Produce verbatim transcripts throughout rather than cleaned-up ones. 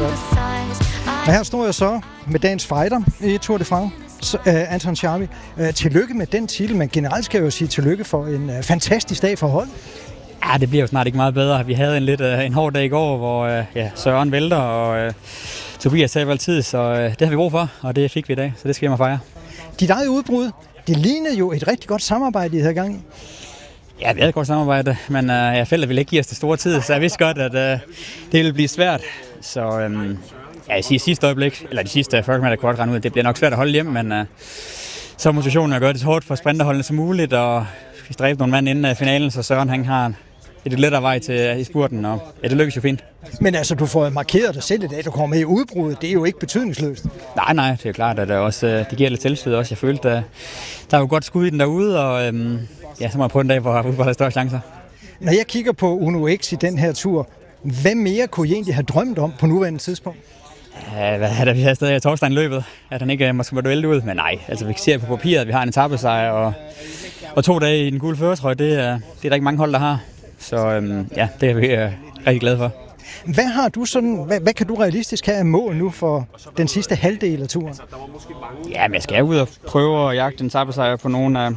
Og her står jeg så med dagens fighter i Tour de France, så, uh, Anton Charmi. Uh, tillykke med den titel, men generelt skal jeg jo sige tillykke for en uh, fantastisk dag for hold. Ja, det bliver jo snart ikke meget bedre. Vi havde en lidt uh, en hård dag i går, hvor uh, ja, Søren vælter, og uh, Tobias taber altid, så uh, det har vi brug for, og det fik vi i dag, så det skal jeg mig fejre. Dit eget udbrud, det lignede jo et rigtig godt samarbejde, I havde gang i. Ja, vi havde et godt samarbejde, men uh, ja, feltet ville ikke give os det store tid, så jeg vidste godt, at uh, det ville blive svært. Så um, ja, jeg siger sidste øjeblik, eller de sidste fyrre kilometer kort rende ud, det bliver nok svært at holde hjem, men uh, så er motivationen at gøre det så hårdt for sprinterholdene som muligt, og vi stræbte nogle mand inden finalen, så Søren han har et lidt lettere vej til i spurten, og ja, det lykkes jo fint. Men altså, du får markeret dig selv i dag, du kommer med i udbruddet, det er jo ikke betydningsløst. Nej, nej, det er klart, at det, også, det giver lidt selvtillid også. Jeg følte, at der er jo godt skud i den derude, og øhm, ja, så må jeg på en dag, hvor udbruddet har større chancer. Når jeg kigger på Uno X i den her tur, hvad mere kunne I egentlig have drømt om på nuværende tidspunkt? Ja, hvad er det, vi har stadig Torstein løbet, at han ikke måske var duelt ud, men nej, altså vi ser på papiret, at vi har en etapesejr, og, og to dage i den gule førertrøje, det, det er der ikke mange hold, der har. Så øhm, ja, det er vi øh, rigtig glade for. Hvad har du sådan, hvad, hvad kan du realistisk have af mål nu for den sidste halvdel af turen? Ja, men jeg skal ud og prøve at jagte en etapesejr på nogle af,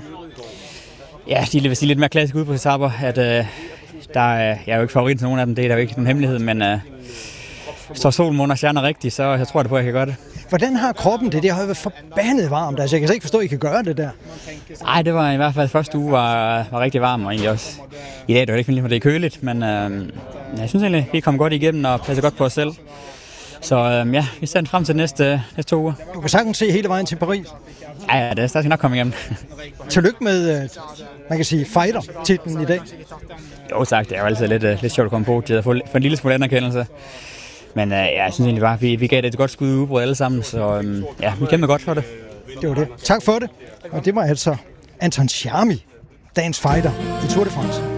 ja, de vil sige lidt mere klassiske udbrudsetapper, at øh, der er, jeg er jo ikke favorit til nogen af dem, det er der jo ikke nogen hemmelighed, men øh, står solen, måne og stjerner rigtigt, så jeg tror det på, at jeg kan gøre det. Hvordan har kroppen det? Det har jo været forbandet varmt, altså jeg kan ikke forstå, at I kan gøre det der. Nej, det var i hvert fald første uge var, var rigtig varm, og egentlig også i dag, det var ikke fordi, det er køligt, men øh, jeg synes egentlig, vi kom godt igennem og passer godt på os selv. Så øh, ja, vi ser frem til næste, næste to uger. Du kan sagtens se hele vejen til Paris. Ja, ja, det skal nok komme igennem. Tillykke med, øh, man kan sige, fighter-titlen i dag. Jo tak, det er jo altid lidt, uh, lidt sjovt at komme på, det er for, for en lille smule anerkendelse. Men uh, jeg synes egentlig bare, at vi, vi gav det et godt skud i udbrud alle sammen, så um, ja, vi kæmper godt for det. Det var det. Tak for det. Og det var altså Anton Charmi, dagens fighter i Tour de France.